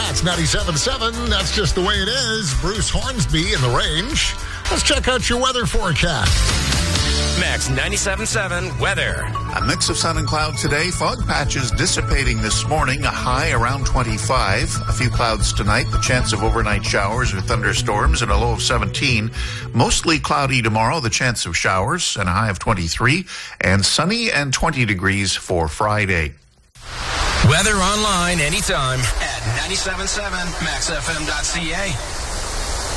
Max 97.7. That's just the way it is. Bruce Hornsby in the Range. Let's check out your weather forecast. Max 97.7 weather. A mix of sun and cloud today. Fog patches dissipating this morning. A high around 25. A few clouds tonight. The chance of overnight showers or thunderstorms and a low of 17. Mostly cloudy tomorrow. The chance of showers and a high of 23. And sunny and 20 degrees for Friday. Weather online anytime at 97.7maxfm.ca.